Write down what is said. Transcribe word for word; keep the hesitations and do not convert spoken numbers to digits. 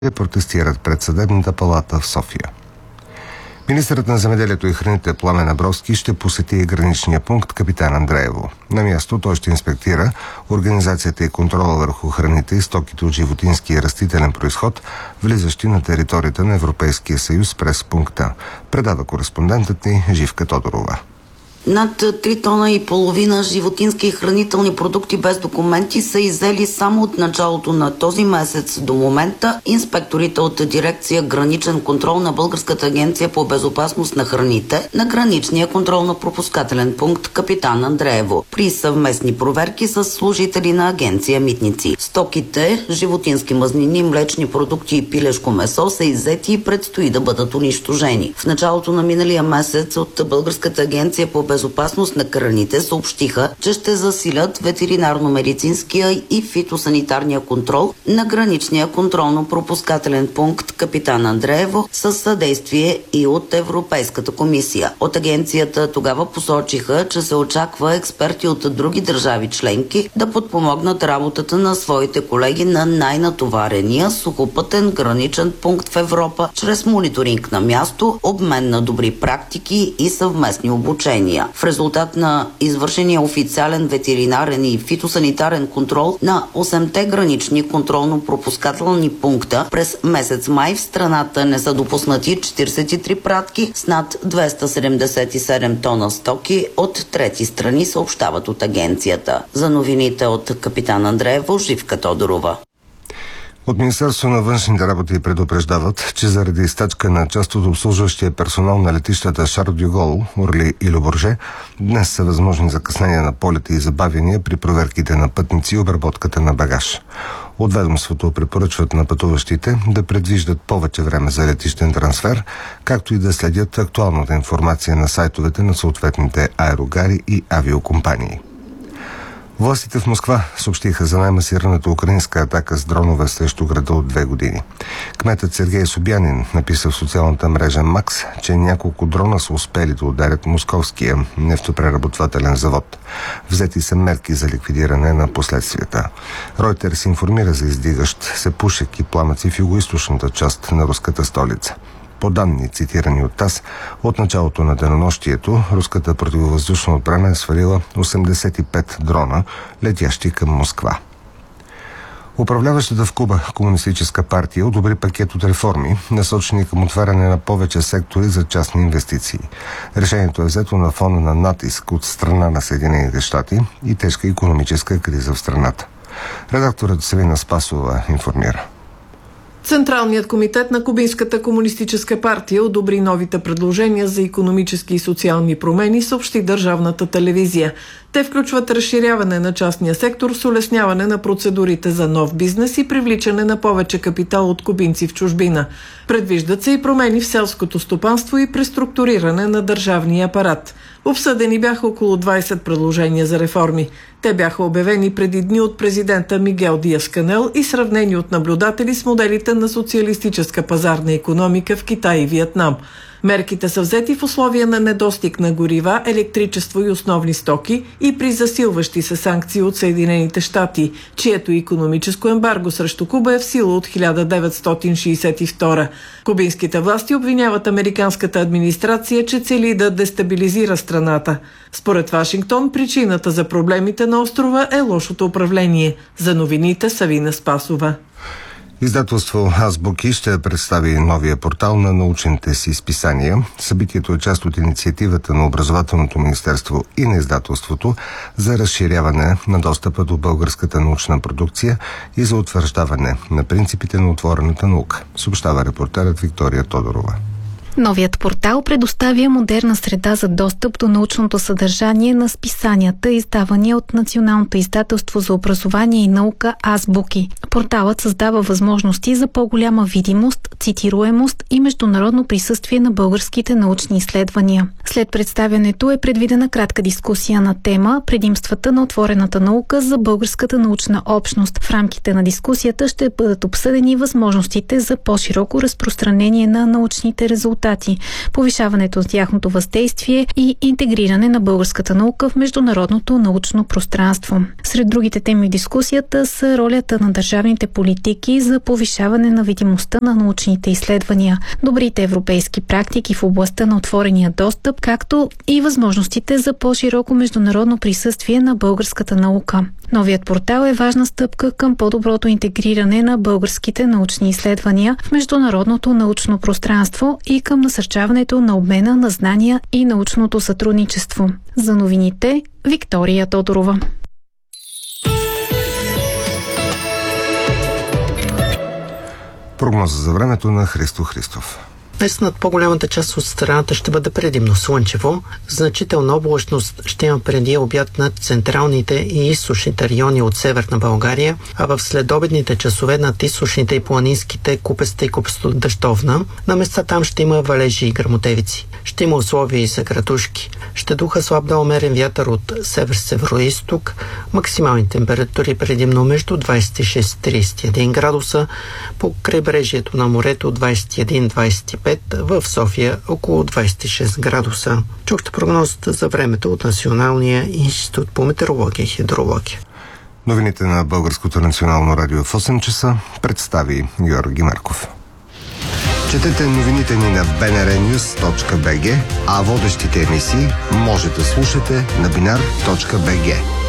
протестират пред Съдебната палата в София. Министърът на земеделието и храните Пламен Абровски ще посети граничния пункт Капитан Андреево. На място той ще инспектира организацията и контрола върху храните и стоките от животински и растителен произход, влизащи на територията на Европейския съюз през пункта, предава кореспондентът ни Живка Тодорова. Над три тона и половина животински и хранителни продукти без документи са иззели само от началото на този месец до момента инспекторите от дирекция Граничен контрол на Българската агенция по безопасност на храните на граничния контролно-пропускателен пункт Капитан Андреево при съвместни проверки с служители на агенция Митници. Стоките, животински мазнини, млечни продукти и пилешко месо са иззети и предстои да бъдат унищожени. В началото на миналия месец от Българската агенция по безопасност на храните съобщиха, че ще засилят ветеринарно-медицинския и фитосанитарния контрол на граничния контролно-пропускателен пункт Капитан Андреево със съдействие и от Европейската комисия. От агенцията тогава посочиха, че се очаква експерти от други държави членки да подпомогнат работата на своите колеги на най-натоварения сухопътен граничен пункт в Европа чрез мониторинг на място, обмен на добри практики и съвместни обучения. В резултат на извършения официален ветеринарен и фитосанитарен контрол на осемте гранични контролно-пропускателни пункта през месец май в страната не са допуснати четиридесет и три пратки с над двеста седемдесет и седем тона стоки от трети страни, съобщават от агенцията. За новините от Капитан Андреево, Живка Тодорова. От Министерство на външните работи предупреждават, че заради стачка на част от обслужващия персонал на летищата Шарл дьо Гол, Орли и Ле Борже, днес са възможни закъснения на полети и забавяния при проверките на пътници и обработката на багаж. От ведомството препоръчват на пътуващите да предвиждат повече време за летищен трансфер, както и да следят актуалната информация на сайтовете на съответните аерогари и авиокомпании. Властите в Москва съобщиха за най-масираната украинска атака с дронове срещу града от две години. Кметът Сергей Собянин написа в социалната мрежа Макс, че няколко дрона са успели да ударят московския нефтопреработвателен завод. Взети са мерки за ликвидиране на последствията. Ройтерс информира за издигащ се пушек и пламъци в югоизточната част на руската столица. По данни, цитирани от ТАСС, от началото на денонощието, руската противовъздушна отбрана е свалила осемдесет и пет дрона, летящи към Москва. Управляващата в Куба комунистическа партия одобри пакет от реформи, насочени към отваряне на повече сектори за частни инвестиции. Решението е взето на фона на натиск от страна на Съединените щати и тежка икономическа криза в страната. Редакторът Севина Спасова информира. Централният комитет на Кубинската комунистическа партия одобри новите предложения за икономически и социални промени, съобщи държавната телевизия. Те включват разширяване на частния сектор с улесняване на процедурите за нов бизнес и привличане на повече капитал от кубинци в чужбина. Предвиждат се и промени в селското стопанство и преструктуриране на държавния апарат. Обсъдени бяха около двайсет предложения за реформи. Те бяха обявени преди дни от президента Мигел Диас-Канел и сравнени от наблюдатели с моделите на социалистическа пазарна икономика в Китай и Виетнам. Мерките са взети в условия на недостиг на горива, електричество и основни стоки и при засилващи се санкции от Съединените щати, чието икономическо ембарго срещу Куба е в сила от хиляда деветстотин шейсет и втора. Кубинските власти обвиняват американската администрация, че цели да дестабилизира страната. Според Вашингтон, причината за проблемите на острова е лошото управление. За новините Савина Спасова. Издателство Азбуки ще представи новия портал на научните си списания. Събитието е част от инициативата на Образователното министерство и на издателството за разширяване на достъпа до българската научна продукция и за утвърждаване на принципите на отворената наука, съобщава репортерът Виктория Тодорова. Новият портал предоставя модерна среда за достъп до научното съдържание на списанията, издавани от Националното издателство за образование и наука Азбуки. Порталът създава възможности за по-голяма видимост, цитируемост и международно присъствие на българските научни изследвания. След представянето е предвидена кратка дискусия на тема предимствата на отворената наука за българската научна общност. В рамките на дискусията ще бъдат обсъдени възможностите за по-широко разпространение на научните резултати, повишаването на тяхното въздействие и интегриране на българската наука в международното научно пространство. Сред другите теми в дискусията са ролята на държавните политики за повишаване на видимостта на научните изследвания, добрите европейски практики в областта на отворения достъп, както и възможностите за по-широко международно присъствие на българската наука. Новият портал е важна стъпка към по-доброто интегриране на българските научни изследвания в международното научно пространство и към насърчаването на обмена на знания и научното сътрудничество. За новините, Виктория Тодорова. Прогноза за времето на Христо Христов. Днес над по-голямата част от страната ще бъде предимно слънчево. Значителна облачност ще има преди обяд над централните и източните райони от северна България, а в следобедните часове над източните и планинските купеста и купесто-дъждовна. На места там ще има валежи и гръмотевици. Ще има условия и за градушки. Ще духа слаб до умерен вятър от север-североизток. Максимални температури предимно между двадесет и шест и тридесет и един градуса. По крайбрежието на морето двадесет и един до двадесет и пет, в София около двадесет и шест градуса. Чухте прогнозата за времето от Националния институт по метеорология и хидрология. Новините на Българското национално радио в осем часа представи Георги Марков. Четете новините ни на би ен ар нюз точка би джи, а водещите емисии може да слушате на бинар точка би джи.